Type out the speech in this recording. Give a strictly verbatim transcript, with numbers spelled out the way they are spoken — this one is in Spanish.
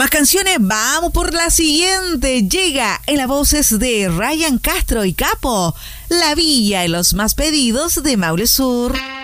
Más canciones, vamos por la siguiente. Llega en las voces de Ryan Castro y Capo, La Villa y los más pedidos de Maule Sur.